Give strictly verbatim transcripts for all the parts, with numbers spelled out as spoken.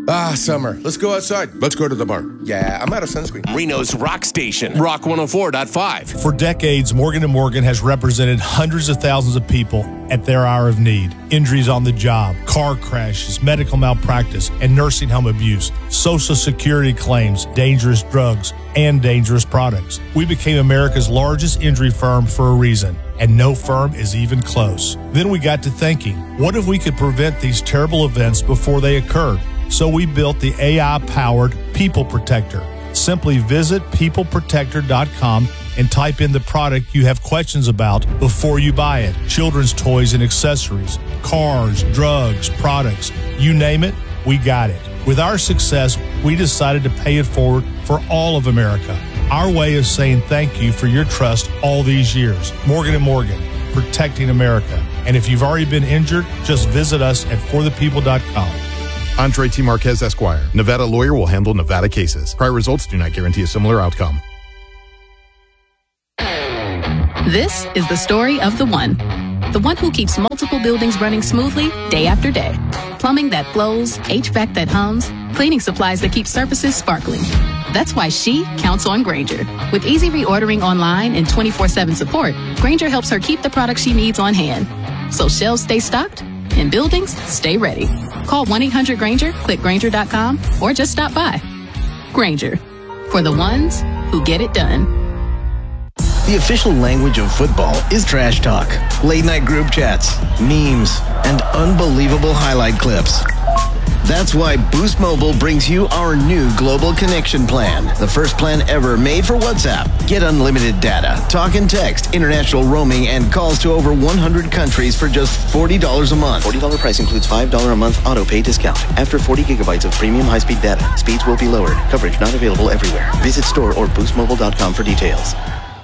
Ah, summer. Let's go outside. Let's go to the bar. Yeah, I'm out of sunscreen. Reno's Rock Station, Rock one oh four point five. For decades, Morgan and Morgan has represented hundreds of thousands of people at their hour of need. Injuries on the job, car crashes, medical malpractice, and nursing home abuse, Social Security claims, dangerous drugs, and dangerous products. We became America's largest injury firm for a reason, and no firm is even close. Then we got to thinking, what if we could prevent these terrible events before they occurred? So we built the A I-powered People Protector. Simply visit people protector dot com and type in the product you have questions about before you buy it. Children's toys and accessories, cars, drugs, products, you name it, we got it. With our success, we decided to pay it forward for all of America. Our way of saying thank you for your trust all these years. Morgan and Morgan, protecting America. And if you've already been injured, just visit us at for the people dot com. Andre T. Marquez, Esquire. Nevada lawyer will handle Nevada cases. Prior results do not guarantee a similar outcome. This is the story of the one. The one who keeps multiple buildings running smoothly day after day. Plumbing that flows, H V A C that hums, cleaning supplies that keep surfaces sparkling. That's why she counts on Grainger. With easy reordering online and twenty-four seven support, Grainger helps her keep the products she needs on hand. So shelves stay stocked and buildings stay ready. Call one eight hundred Grainger, click Grainger dot com, or just stop by. Grainger, for the ones who get it done. The official language of football is trash talk, late-night group chats, memes, and unbelievable highlight clips. That's why Boost Mobile brings you our new Global Connection Plan, the first plan ever made for WhatsApp. Get unlimited data, talk and text, international roaming, and calls to over one hundred countries for just forty dollars a month. forty dollars price includes five dollars a month auto pay discount. After forty gigabytes of premium high-speed data, speeds will be lowered. Coverage not available everywhere. Visit store or boost mobile dot com for details.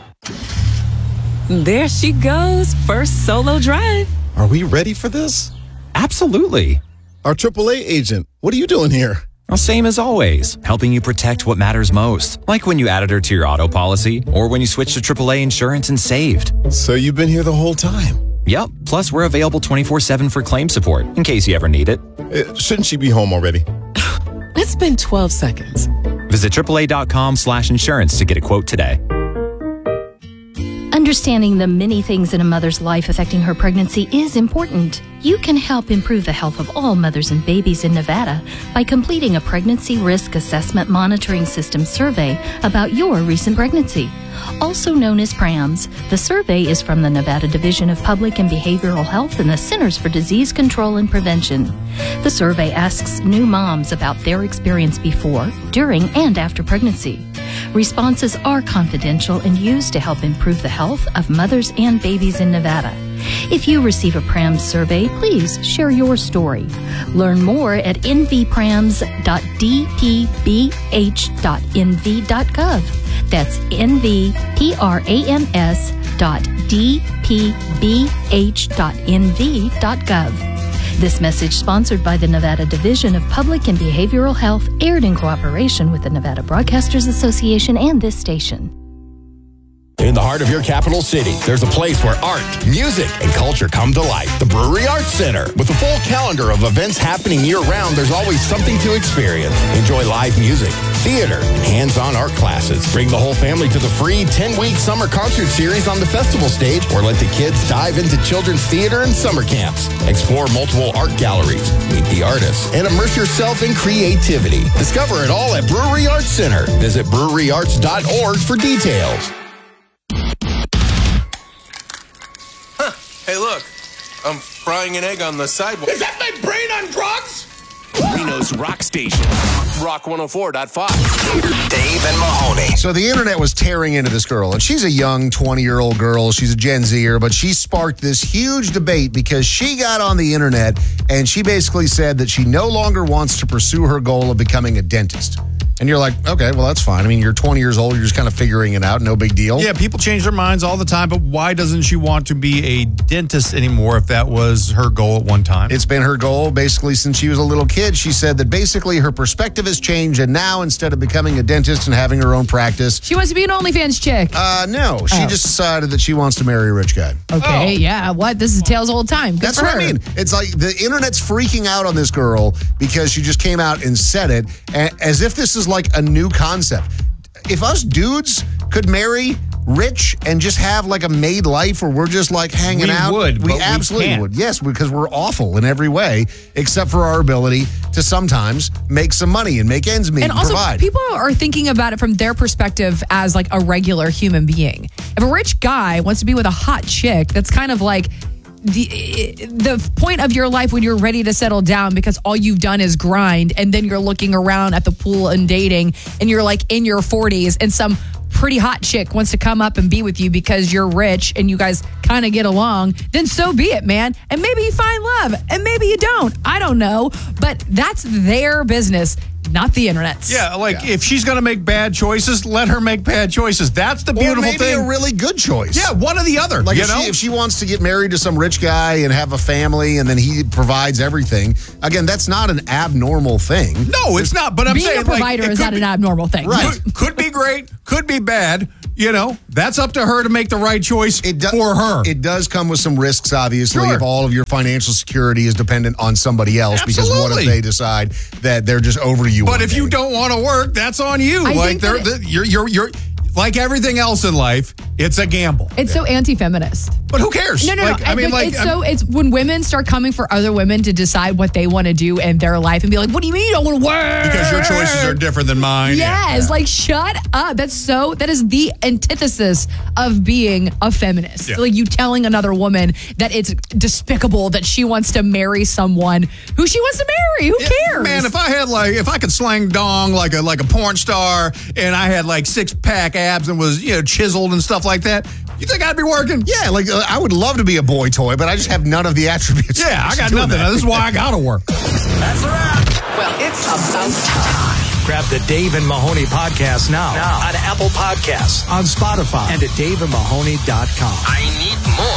There she goes, first solo drive. Are we ready for this? Absolutely. Our triple A agent, what are you doing here? Well, same as always, helping you protect what matters most. Like when you added her to your auto policy, or when you switched to triple A insurance and saved. So you've been here the whole time? Yep, plus we're available twenty-four seven for claim support, in case you ever need it. Uh, shouldn't she be home already? It's been twelve seconds. Visit triple A dot com slash insurance to get a quote today. Understanding the many things in a mother's life affecting her pregnancy is important. You can help improve the health of all mothers and babies in Nevada by completing a Pregnancy Risk Assessment Monitoring System survey about your recent pregnancy. Also known as PRAMS, the survey is from the Nevada Division of Public and Behavioral Health and the Centers for Disease Control and Prevention. The survey asks new moms about their experience before, during, and after pregnancy. Responses are confidential and used to help improve the health of mothers and babies in Nevada. If you receive a PRAMS survey, please share your story. Learn more at n v prams dot d p b h dot n v dot gov. That's n v prams dot d p b h dot n v dot gov. This message sponsored by the Nevada Division of Public and Behavioral Health, aired in cooperation with the Nevada Broadcasters Association and this station. In the heart of your capital city, there's a place where art, music, and culture come to life. The Brewery Arts Center. With a full calendar of events happening year-round, there's always something to experience. Enjoy live music, theater, and hands-on art classes. Bring the whole family to the free ten-week summer concert series on the festival stage, or let the kids dive into children's theater and summer camps. Explore multiple art galleries, meet the artists, and immerse yourself in creativity. Discover it all at Brewery Arts Center. Visit brewery arts dot org for details. Hey, look, I'm frying an egg on the sidewalk. Is that my brain on drugs? Reno's Rock Station, Rock one oh four point five. Dave and Mahoney. So the internet was tearing into this girl, and she's a young twenty-year-old girl. She's a Gen Zer, but she sparked this huge debate because she got on the internet and she basically said that she no longer wants to pursue her goal of becoming a dentist. And you're like, okay, well, that's fine. I mean, you're twenty years old. You're just kind of figuring it out. No big deal. Yeah, people change their minds all the time, but why doesn't she want to be a dentist anymore if that was her goal at one time? It's been her goal basically since she was a little kid. She said that basically her perspective has changed, and now instead of becoming a dentist and having her own practice, She wants to be an OnlyFans chick. uh, no, she Oh. just decided that she wants to marry a rich guy. Okay, yeah. What? This is Tales old time. Good That's for what her. I mean. It's like the internet's freaking out on this girl because she just came out and said it a- as if this is like a new concept. If us dudes could marry rich and just have like a made life where we're just like hanging We out, would, we but we absolutely can't. would. Yes, because we're awful in every way except for our ability to sometimes make some money and make ends meet And and, also, provide. people are thinking about it from their perspective as like a regular human being. If a rich guy wants to be with a hot chick, that's kind of like the the point of your life when you're ready to settle down because all you've done is grind, and then you're looking around at the pool and dating, and you're like in your forties, and some pretty hot chick wants to come up and be with you because you're rich and you guys kind of get along, then so be it, man. And maybe you find love, and maybe you don't. I don't know, but that's their business, not the internet's. Yeah, like if she's going to make bad choices, let her make bad choices. That's the beautiful or maybe thing. a really good choice. Yeah, one or the other. Like you if, know? she, if she wants to get married to some rich guy and have a family and then he provides everything, again, that's not an abnormal thing. No, it's not. But I'm Being saying a provider like, it is could not be- an abnormal thing. Right. Could, could be great, could be bad. You know, that's up to her to make the right choice It do- for her. It does come with some risks, obviously, Sure. if all of your financial security is dependent on somebody else. Because what if Absolutely. they decide that they're just over you? But one if day? you don't want to work, that's on you. I like think they're, that the, you're, you're, you're like everything else in life. It's a gamble. It's so anti-feminist. But who cares? No, no, Like, no. I mean, like, it's I'm- so it's when women start coming for other women to decide what they want to do in their life and be like, "What do you mean you don't want to work?" because your choices are different than mine. Yes, like shut up. That's so. That is the antithesis of being a feminist. Yeah. Like you telling another woman that it's despicable that she wants to marry someone who she wants to marry. Who Yeah, cares? Man, if I had like, if I could slang dong like a like a porn star, and I had like six pack abs and was you know chiseled and stuff like that, you think I'd be working? Yeah, like uh, I would love to be a boy toy, but I just have none of the attributes. Yeah, I got Doing nothing. that. This is why I gotta work. That's a wrap. Well, it's about time. Grab the Dave and Mahoney podcast now, now. on Apple Podcasts, on Spotify, and at dave and mahoney dot com. I need more.